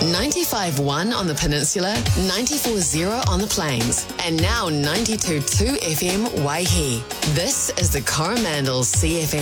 95.1 on the Peninsula, 94.0 on the Plains, and now 92.2 FM Waihi. This is the Coromandel CFM.